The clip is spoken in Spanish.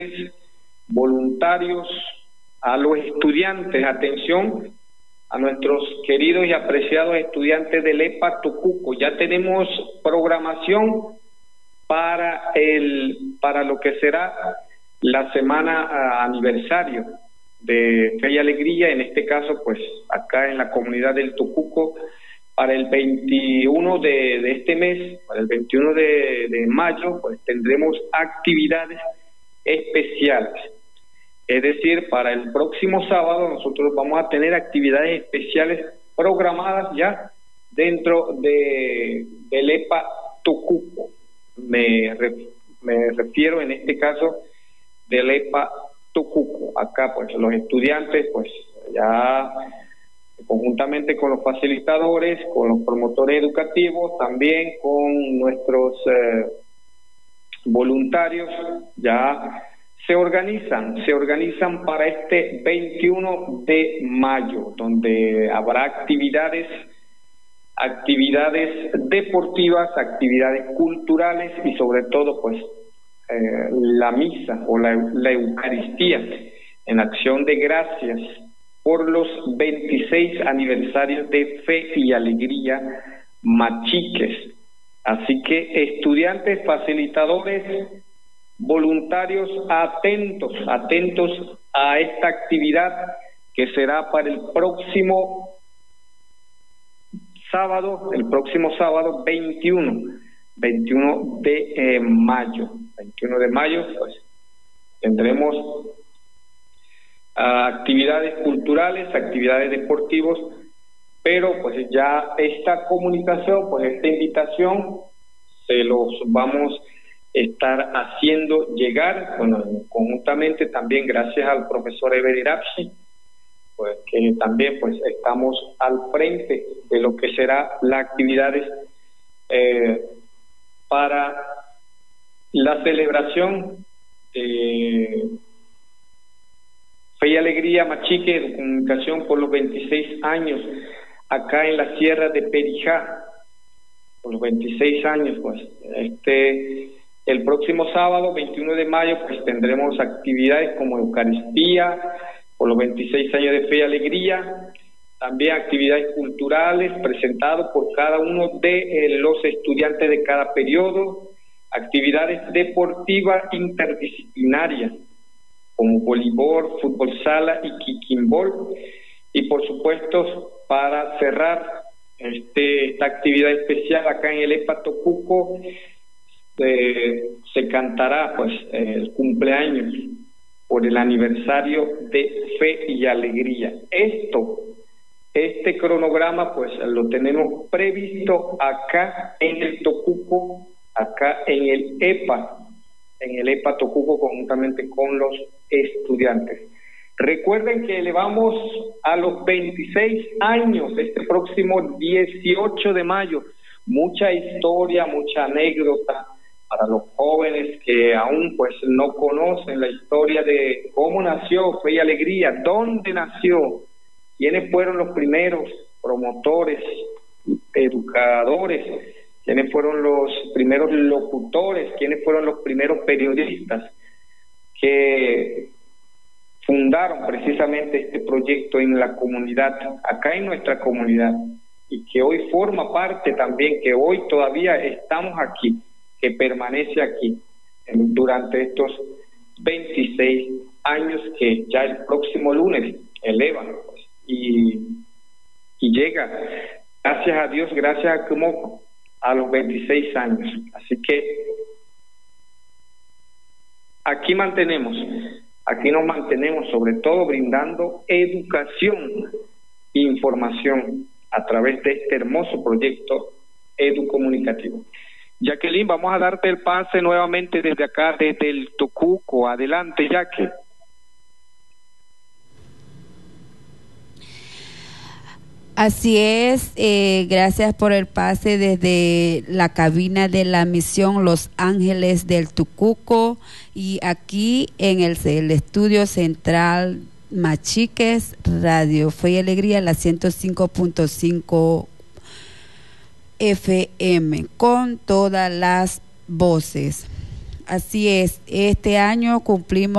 voluntarios, a los estudiantes, atención a nuestros queridos y apreciados estudiantes del EPA Tocuco. Ya tenemos programación para lo que será la semana aniversario de Fe y Alegría, en este caso pues acá en la comunidad del Tocuco, para el 21 de este mes, para el 21 de mayo, pues tendremos actividades especiales. Es decir, para el próximo sábado nosotros vamos a tener actividades especiales programadas ya dentro del EPA Tocuco. Me refiero en este caso del EPA Tocuco. Acá pues los estudiantes pues ya conjuntamente con los facilitadores, con los promotores educativos, también con nuestros voluntarios, ya se organizan para este 21 de mayo, donde habrá actividades deportivas, actividades culturales y sobre todo pues la misa o la Eucaristía en acción de gracias por los 26 aniversarios de Fe y Alegría Machiques. Así que estudiantes, facilitadores, voluntarios, atentos a esta actividad que será para el próximo sábado 21 de mayo. 21 de mayo, pues tendremos actividades culturales, actividades deportivas, pero pues ya esta comunicación, pues esta invitación se los vamos a estar haciendo llegar, bueno, conjuntamente también gracias al profesor Eber Irapsi, pues que también pues estamos al frente de lo que será las actividades para la celebración de Fe y Alegría Machique de Comunicación por los 26 años acá en la Sierra de Perijá, por los 26 años, pues el próximo sábado 21 de mayo pues tendremos actividades como Eucaristía por los 26 años de Fe y Alegría, también actividades culturales presentadas por cada uno de los estudiantes de cada periodo, actividades deportivas interdisciplinarias como voleibol, fútbol sala y kickimball, y por supuesto para cerrar esta actividad especial acá en el EPA Tocuco se cantará pues el cumpleaños por el aniversario de Fe y Alegría. Este cronograma pues lo tenemos previsto acá en el Tocuco, acá en el EPA Tocuco, conjuntamente con los estudiantes. Recuerden que elevamos a los 26 años este próximo 18 de mayo. Mucha historia, mucha anécdota para los jóvenes que aún pues no conocen la historia de cómo nació Fe y Alegría, dónde nació, quiénes fueron los primeros promotores, educadores, quiénes fueron los primeros locutores, quiénes fueron los primeros periodistas que fundaron precisamente este proyecto en la comunidad, acá en nuestra comunidad, y que hoy forma parte también, que hoy todavía estamos aquí, que permanece aquí durante estos 26 años que ya el próximo lunes elevan pues, y llega, gracias a Dios, gracias a Cumoco, a los 26 años. Así que aquí nos mantenemos sobre todo brindando educación e información a través de este hermoso proyecto educomunicativo. Jacqueline, vamos a darte el pase nuevamente desde acá, desde el Tocuco. Adelante, Jackie. Así es, gracias por el pase desde la cabina de la misión Los Ángeles del Tocuco y aquí en el estudio central Machiques, Radio Fe y Alegría, la 105.5 FM, con todas las voces. Así es, este año cumplimos